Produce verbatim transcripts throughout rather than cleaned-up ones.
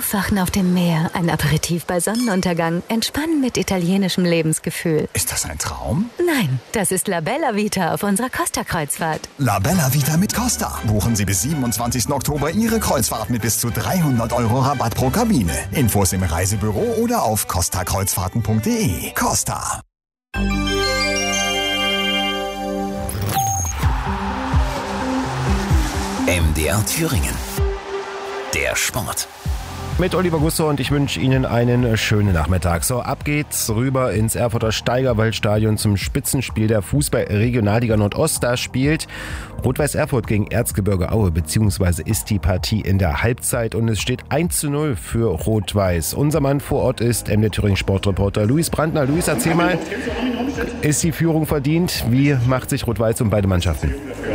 Aufwachen auf dem Meer, ein Aperitif bei Sonnenuntergang, Entspannen mit italienischem Lebensgefühl. Ist das ein Traum? Nein, das ist La Bella Vita auf unserer Costa-Kreuzfahrt. La Bella Vita mit Costa. Buchen Sie bis siebenundzwanzigsten Oktober Ihre Kreuzfahrt mit bis zu dreihundert Euro Rabatt pro Kabine. Infos im Reisebüro oder auf costa kreuzfahrten punkt de. Costa. M D R Thüringen. Der Sport. Mit Oliver Gusso und ich wünsche Ihnen einen schönen Nachmittag. So, ab geht's rüber ins Erfurter Steigerwaldstadion zum Spitzenspiel der Fußball-Regionalliga Nordost. Da spielt Rot-Weiß Erfurt gegen Erzgebirge Aue, beziehungsweise ist die Partie in der Halbzeit und es steht eins zu null für Rot-Weiß. Unser Mann vor Ort ist M D R Thüringen Sportreporter Luis Brandner. Luis, erzähl mal, ist die Führung verdient? Wie macht sich Rot-Weiß um beide Mannschaften?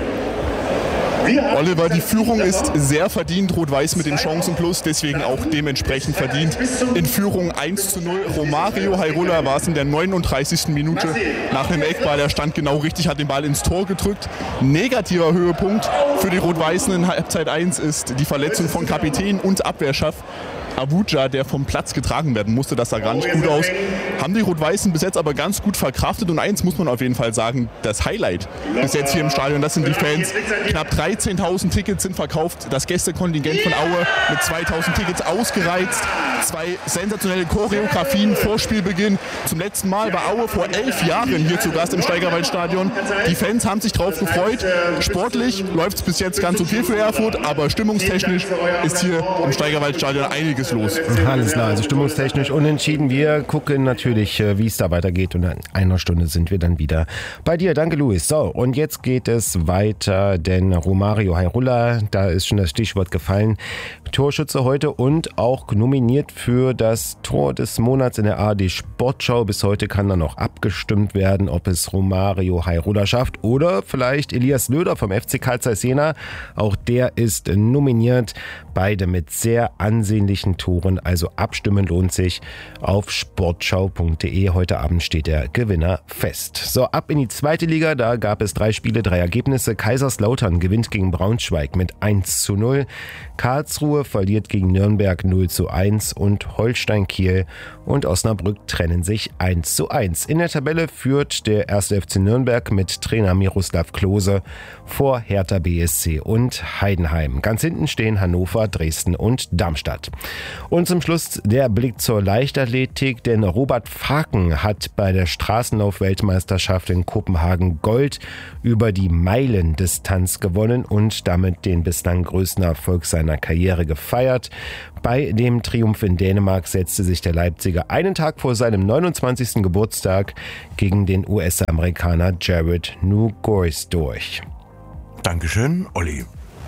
Oliver, die Führung ist sehr verdient, Rot-Weiß mit den Chancen plus, deswegen auch dementsprechend verdient. In Führung eins zu null. Romario Hairola war es in der neununddreißigsten Minute nach einem Eckball. Er stand genau richtig, hat den Ball ins Tor gedrückt. Negativer Höhepunkt für die Rot-Weißen in Halbzeit eins ist die Verletzung von Kapitän und Abwehrchef Avuja, der vom Platz getragen werden musste. Das sah gar nicht gut aus. Haben die Rot-Weißen bis jetzt aber ganz gut verkraftet. Und eins muss man auf jeden Fall sagen, das Highlight bis jetzt hier im Stadion, das sind die Fans. Knapp dreizehntausend Tickets sind verkauft. Das Gästekontingent von Aue mit zweitausend Tickets ausgereizt. Zwei sensationelle Choreografien vor Spielbeginn. Zum letzten Mal war Aue vor elf Jahren hier zu Gast im Steigerwaldstadion. Die Fans haben sich drauf gefreut. Sportlich läuft es bis jetzt ganz okay für Erfurt, aber stimmungstechnisch ist hier im Steigerwaldstadion einiges los. Alles klar, also stimmungstechnisch unentschieden. Wir gucken natürlich, wie es da weitergeht und in einer Stunde sind wir dann wieder bei dir. Danke, Luis. So, und jetzt geht es weiter, denn Romario Hairola, da ist schon das Stichwort gefallen, Torschütze heute und auch nominiert für das Tor des Monats in der A R D Sportschau. Bis heute kann dann noch abgestimmt werden, ob es Romario Hairola schafft oder vielleicht Elias Löder vom F C Carl Zeiss Jena. Auch der ist nominiert. Beide mit sehr ansehnlichen Toren, also abstimmen lohnt sich auf sportschau punkt de. Heute Abend steht der Gewinner fest. So, ab in die zweite Liga, da gab es drei Spiele, drei Ergebnisse. Kaiserslautern gewinnt gegen Braunschweig mit eins zu null. Karlsruhe verliert gegen Nürnberg null zu eins und Holstein Kiel und Osnabrück trennen sich eins zu eins. In der Tabelle führt der erste F C Nürnberg mit Trainer Miroslav Klose vor Hertha B S C und Heidenheim. Ganz hinten stehen Hannover, Dresden und Darmstadt. Und zum Schluss der Blick zur Leichtathletik, denn Robert Faken hat bei der Straßenlauf-Weltmeisterschaft in Kopenhagen Gold über die Meilendistanz gewonnen und damit den bislang größten Erfolg seiner Karriere gefeiert. Bei dem Triumph in Dänemark setzte sich der Leipziger einen Tag vor seinem neunundzwanzigsten Geburtstag gegen den U S-Amerikaner Jared Nugent durch. Dankeschön, Olli.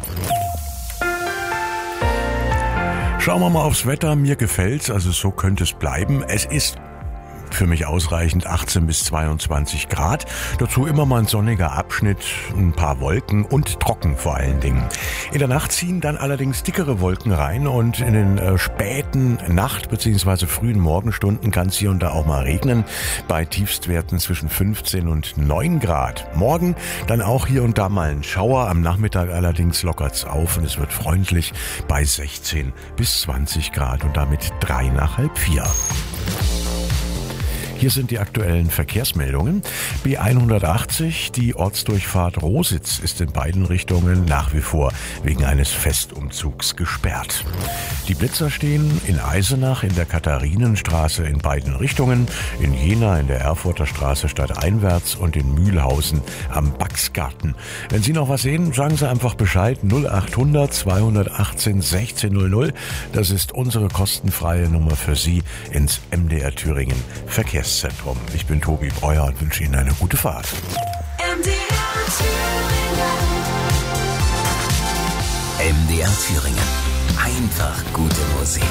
Schauen wir mal aufs Wetter. Mir gefällt's, also so könnte es bleiben. Es ist für mich ausreichend achtzehn bis zweiundzwanzig Grad. Dazu immer mal ein sonniger Abschnitt, ein paar Wolken und trocken vor allen Dingen. In der Nacht ziehen dann allerdings dickere Wolken rein und in den äh, späten Nacht- bzw. frühen Morgenstunden kann es hier und da auch mal regnen. Bei Tiefstwerten zwischen fünfzehn und neun Grad. Morgen dann auch hier und da mal ein Schauer. Am Nachmittag allerdings lockert's auf und es wird freundlich bei sechzehn bis zwanzig Grad und damit drei nach halb vier. Hier sind die aktuellen Verkehrsmeldungen. B hundertachtzig, die Ortsdurchfahrt Rositz ist in beiden Richtungen nach wie vor wegen eines Festumzugs gesperrt. Die Blitzer stehen in Eisenach in der Katharinenstraße in beiden Richtungen, in Jena in der Erfurter Straße stadteinwärts und in Mühlhausen am Baxgarten. Wenn Sie noch was sehen, sagen Sie einfach Bescheid. null achthundert zweihundertachtzehn sechzehn null null. Das ist unsere kostenfreie Nummer für Sie ins M D R Thüringen Verkehrs Zentrum. Ich bin Tobi Breuer und wünsche Ihnen eine gute Fahrt. M D R Thüringen. M D R Thüringen. Einfach gute Musik.